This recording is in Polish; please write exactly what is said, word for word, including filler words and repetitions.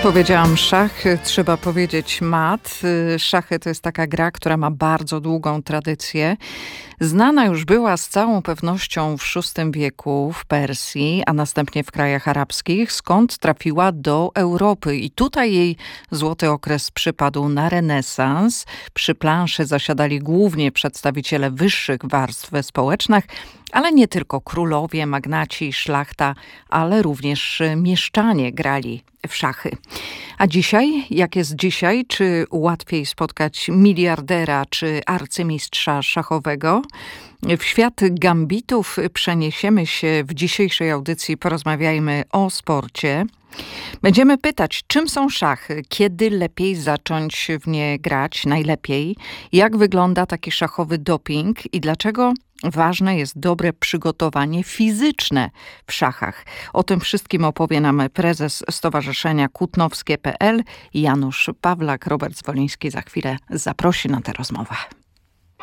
Powiedziałam szach, trzeba powiedzieć mat. Szachy to jest taka gra, która ma bardzo długą tradycję. Znana już była z całą pewnością w szóstym wieku w Persji, a następnie w krajach arabskich, skąd trafiła do Europy. I tutaj jej złoty okres przypadł na renesans. Przy planszy zasiadali głównie przedstawiciele wyższych warstw społecznych, ale nie tylko królowie, magnaci, szlachta, ale również mieszczanie grali w szachy. A dzisiaj, jak jest dzisiaj, czy łatwiej spotkać miliardera czy arcymistrza szachowego? W świat gambitów przeniesiemy się w dzisiejszej audycji. Porozmawiajmy o sporcie. Będziemy pytać, czym są szachy, kiedy lepiej zacząć w nie grać, najlepiej, jak wygląda taki szachowy doping i dlaczego ważne jest dobre przygotowanie fizyczne w szachach. O tym wszystkim opowie nam prezes Stowarzyszenia Kutnowskie kropka pe el Janusz Pawlak. Robert Zwoliński za chwilę zaprosi na tę rozmowę.